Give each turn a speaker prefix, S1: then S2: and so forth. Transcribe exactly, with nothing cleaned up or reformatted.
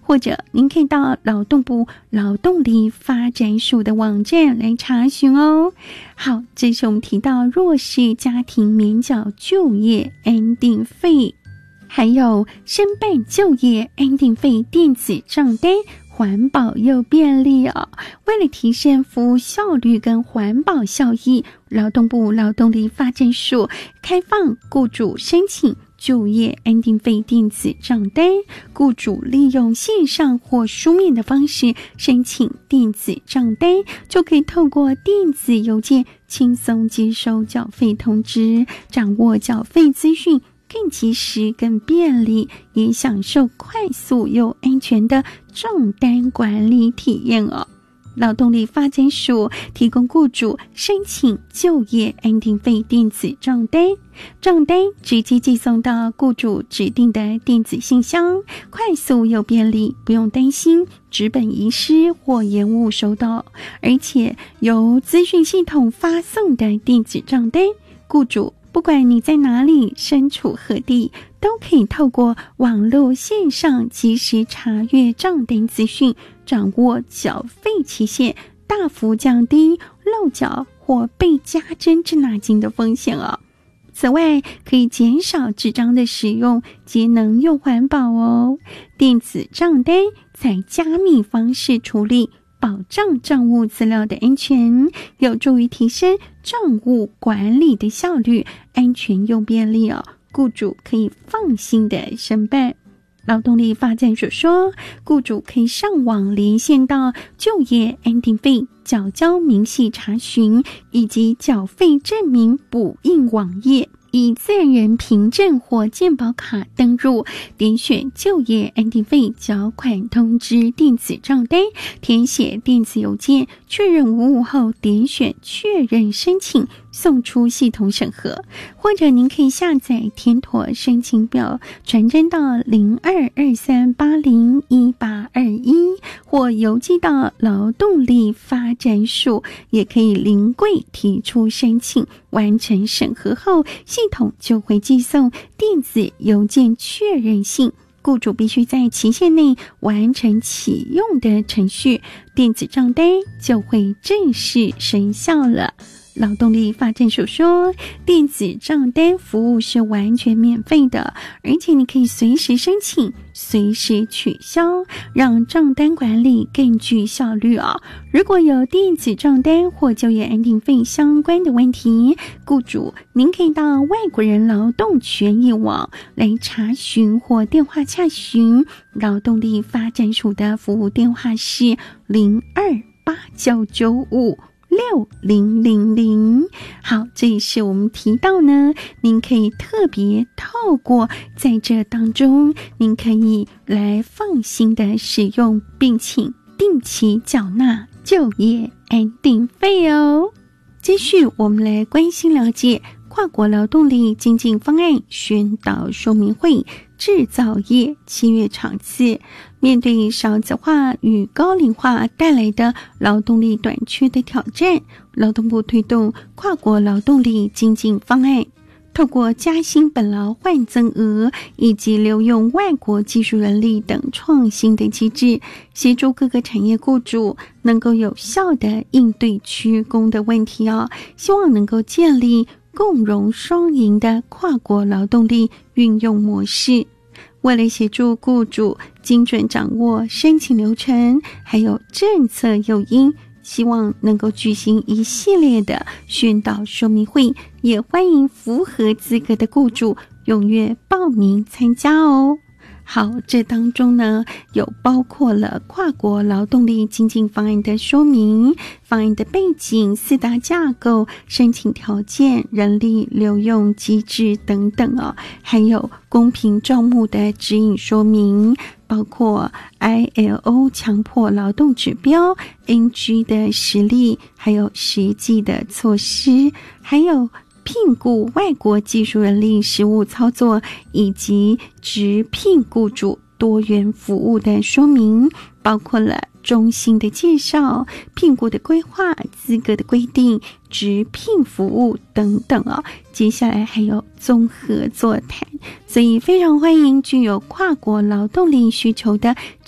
S1: 或者您可以到劳动部劳动力发展署的网站来查询哦。好，这是我们提到弱势家庭免缴就业安定费，还有申办就业安定费电子账单，环保又便利哦。为了提升服务效率跟环保效益，劳动部劳动力发展署开放雇主申请就业安定费电子账单，雇主利用线上或书面的方式申请电子账单，就可以透过电子邮件轻松接收缴费通知，掌握缴费资讯更及时更便利，也享受快速又安全的账单管理体验哦。劳动力发展署提供雇主申请就业安定费电子账单，账单直接寄送到雇主指定的电子信箱，快速又便利，不用担心纸本遗失或延误收到。而且由资讯系统发送的电子账单，雇主不管你在哪里，身处何地，都可以透过网络线上及时查阅账单资讯，掌握缴费期限，大幅降低漏缴或被加征滞纳金的风险哦。此外，可以减少纸张的使用，节能又环保哦。电子账单采加密方式处理，保障账务资料的安全，有助于提升账务管理的效率，安全又便利哦，雇主可以放心的申办。劳动力发展署说，雇主可以上网连线到就业安定费缴交明细查询以及缴费证明补印网页，以自然人凭证或健保卡登入，点选就业安定费缴款通知电子账单，填写电子邮件确认无误后，点选确认申请，送出系统审核。或者您可以下载填妥申请表，传真到零二二三八零一八二一，或邮寄到劳动力发展署，也可以临柜提出申请，完成审核后，系统就会寄送电子邮件确认信，雇主必须在期限内完成启用的程序，电子账单就会正式生效了。劳动力发展署说，电子账单服务是完全免费的，而且你可以随时申请，随时取消，让账单管理更具效率哦。如果有电子账单或就业安定费相关的问题，雇主您可以到外国人劳动权益网来查询或电话洽询。劳动力发展署的服务电话是零二八九九五六零零零。好，这也是我们提到呢，您可以特别透过在这当中，您可以来放心的使用，并请定期缴纳就业安定费哦。继续我们来关心了解跨国劳动力精进方案宣导说明会，制造业七月场次。面对少子化与高龄化带来的劳动力短缺的挑战，劳动部推动跨国劳动力精进方案，透过加薪本劳换增额以及留用外国技术人力等创新的机制，协助各个产业雇主能够有效的应对缺工的问题哦，希望能够建立共荣双赢的跨国劳动力运用模式。为了协助雇主精准掌握申请流程，还有政策诱因，希望能够举行一系列的宣导说明会，也欢迎符合资格的雇主踊跃报名参加哦。好，这当中呢，有包括了跨国劳动力精进方案的说明、方案的背景、四大架构、申请条件、人力留用机制等等哦，还有公平招募的指引说明，包括 I L O 强迫劳动指标、N G 的实例，还有实际的措施，还有聘雇外国技术人力实务操作，以及直聘雇主多元服务的说明，包括了中心的介绍、聘雇的规划、资格的规定、直聘服务等等哦。接下来还有综合座谈，所以非常欢迎具有跨国劳动力需求的